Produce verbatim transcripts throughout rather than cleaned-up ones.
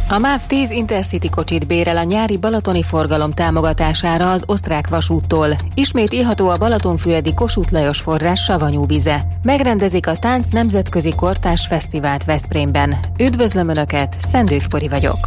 A MÁV tíz Intercity kocsit bérel a nyári balatoni forgalom támogatására az osztrák vasúttól. Ismét írható a balatonfüredi Kossuth Lajos forrás savanyú vize. Megrendezik a Tánc Nemzetközi Kortárs Fesztivált Veszprémben. Üdvözlöm Önöket, Szendőf Pori vagyok.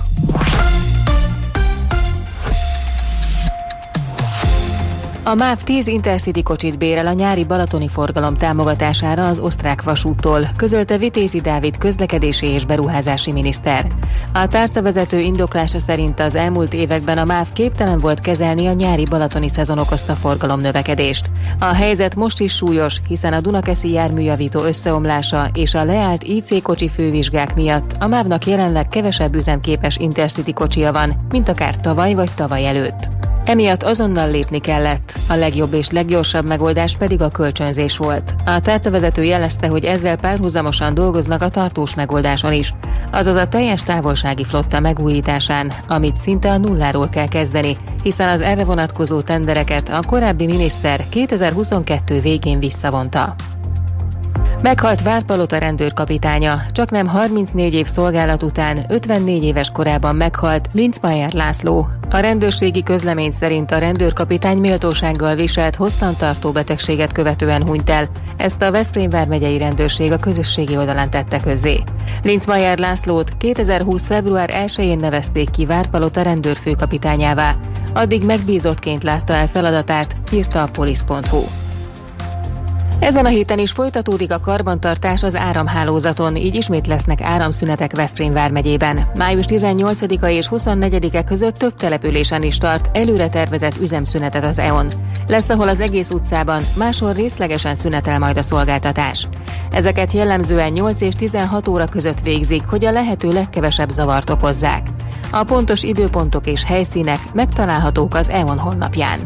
A MÁV tíz Intercity kocsit bérel a nyári balatoni forgalom támogatására az osztrák vasúttól, közölte Vitézi Dávid közlekedési és beruházási miniszter. A tárcavezető indoklása szerint az elmúlt években a MÁV képtelen volt kezelni a nyári balatoni szezon okozta forgalomnövekedést. A helyzet most is súlyos, hiszen a Dunakeszi járműjavító összeomlása és a leállt í cé kocsi fővizsgák miatt a MÁV-nak jelenleg kevesebb üzemképes Intercity kocsia van, mint akár tavaly vagy tavaly előtt. Emiatt azonnal lépni kellett, a legjobb és leggyorsabb megoldás pedig a kölcsönzés volt. A tárcavezető jelezte, hogy ezzel párhuzamosan dolgoznak a tartós megoldáson is, azaz a teljes távolsági flotta megújításán, amit szinte a nulláról kell kezdeni, hiszen az erre vonatkozó tendereket a korábbi miniszter kétezer-huszonkettő végén visszavonta. Meghalt Várpalota rendőrkapitánya, csaknem harmincnégy év szolgálat után ötvennégy éves korában meghalt Linzmeier László. A rendőrségi közlemény szerint a rendőrkapitány méltósággal viselt hosszantartó betegséget követően hunyt el. Ezt a Veszprém vármegyei rendőrség a közösségi oldalán tette közzé. Linzmeier Lászlót kétezer-húsz február elsején nevezték ki Várpalota rendőrfőkapitányává. Addig megbízottként látta el feladatát, írta a polisz pont hu. Ezen a héten is folytatódik a karbantartás az áramhálózaton, így ismét lesznek áramszünetek Veszprém vármegyében. május tizennyolcadika és huszonnegyedike között több településen is tart előre tervezett üzemszünetet az é o en. Lesz, ahol az egész utcában, máshol részlegesen szünetel majd a szolgáltatás. Ezeket jellemzően nyolc és tizenhat óra között végzik, hogy a lehető legkevesebb zavart okozzák. A pontos időpontok és helyszínek megtalálhatók az é o en honlapján.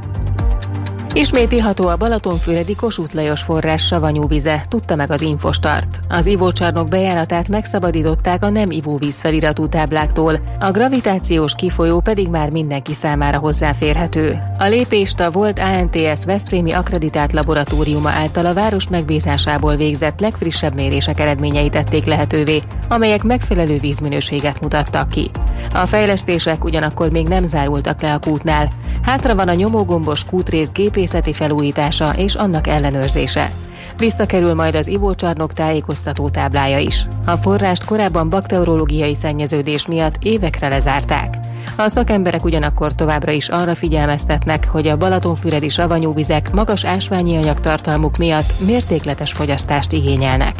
Ismét iható a balatonfüredi Kossuth Lajos forrás savanyú vize, tudta meg az Infostart. Az ivócsarnok bejáratát megszabadították a nem ivóvíz feliratú tábláktól, a gravitációs kifolyó pedig már mindenki számára hozzáférhető. A lépést a volt á en té es Veszprémi akkreditált laboratóriuma által a város megbízásából végzett legfrissebb mérések eredményei tették lehetővé, amelyek megfelelő vízminőséget mutattak ki. A fejlesztések ugyanakkor még nem zárultak le a kútnál. Hátra van a nyomógombos kútrész gépészeti felújítása és annak ellenőrzése. Visszakerül majd az ivócsarnok tájékoztató táblája is. A forrást korábban bakteriológiai szennyeződés miatt évekre lezárták. A szakemberek ugyanakkor továbbra is arra figyelmeztetnek, hogy a balatonfüredi savanyú vizek magas ásványi anyagtartalmuk miatt mértékletes fogyasztást igényelnek.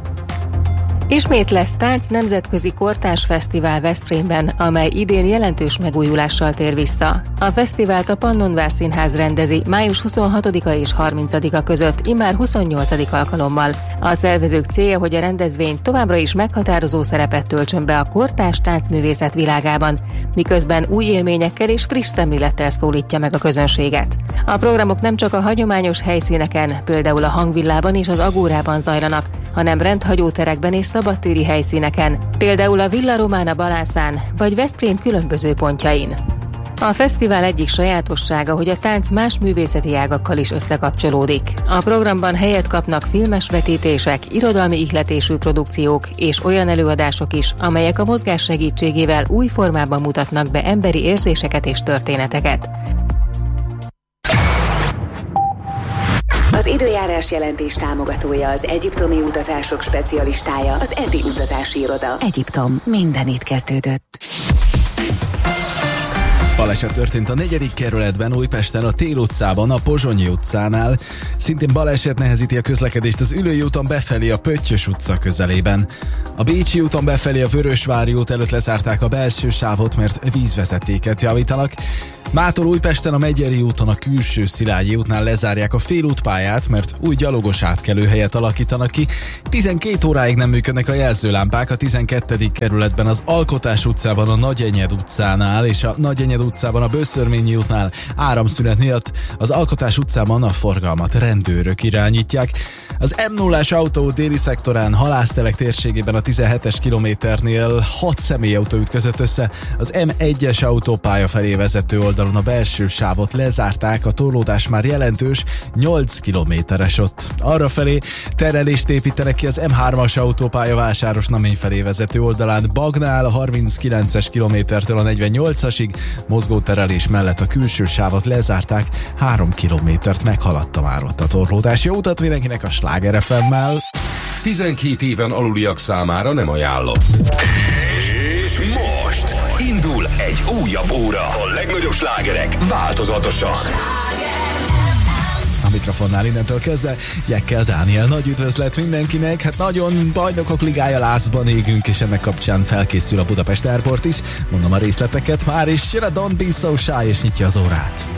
Ismét lesz Tánc Nemzetközi Kortárs Fesztivál Veszprémben, amely idén jelentős megújulással tér vissza. A fesztivált a Pannonvár Színház rendezi május huszonhatodika és harmincadika között, immár huszonnyolcadik alkalommal. A szervezők célja, hogy a rendezvény továbbra is meghatározó szerepet töltsön be a kortárs táncművészet világában, miközben új élményekkel és friss szemlélettel szólítja meg a közönséget. A programok nem csak a hagyományos helyszíneken, például a Hangvillában és az Agórában zajlanak, hanem rendhagyó terekben és szabadtéri helyszíneken, például a Villa Romana Balászán vagy Veszprém különböző pontjain. A fesztivál egyik sajátossága, hogy a tánc más művészeti ágakkal is összekapcsolódik. A programban helyet kapnak filmes vetítések, irodalmi ihletésű produkciók és olyan előadások is, amelyek a mozgás segítségével új formában mutatnak be emberi érzéseket és történeteket. Az időjárás jelentés támogatója az egyiptomi utazások specialistája, az Edi Utazási Iroda. Egyiptom, minden itt kezdődött. Baleset történt a negyedik kerületben, Újpesten, a Tél utcában, a Pozsonyi utcánál. Szintén baleset nehezíti a közlekedést az Ülői úton befelé a Pöttyös utca közelében. A Bécsi úton befelé a Vörösvári út előtt lezárták a belső sávot, mert vízvezetéket javítanak. Mától Újpesten a Megyeri úton a külső Szilágyi útnál lezárják a félútpályát, mert új gyalogos átkelőhelyet alakítanak ki. tizenkét óráig nem működnek a jelzőlámpák a tizenkettedik kerületben, az Alkotás utcában, a Nagyenyed utcánál és a Nagyenyed utcában a Böszörményi útnál áramszünet miatt, az Alkotás utcában a forgalmat rendőrök irányítják. Az M nullás autó déli szektorán Halásztelek térségében a tizenhetes kilométernél hat személyautó ütközött össze, az M egyes autópálya felé vezető oldalon a belső sávot lezárták, a torlódás már jelentős, nyolc kilométeres ott. Arrafelé terelést építenek ki az M hármas autópálya Vásárosnamény felé vezető oldalán Bagnál a harminckilences kilométertől a negyvennyolcasig, mozgóterelés mellett a külső sávot lezárták, három kilométert meghaladta már ott a torlódás. Jó utat mindenkinek a Sláger ef emmel. tizenkét éven aluliak számára nem ajánlott. És most indul egy újabb óra. A legnagyobb slágerek változatosan. A mikrofonnál innentől kezdve Jekkel Dániel. Nagy üdvözlet mindenkinek. Hát nagyon bajnokok ligája lázban égünk, és ennek kapcsán felkészül a Budapest Airport is. Mondom a részleteket már, és jön a Don't Be So Shy, és nyitja az órát.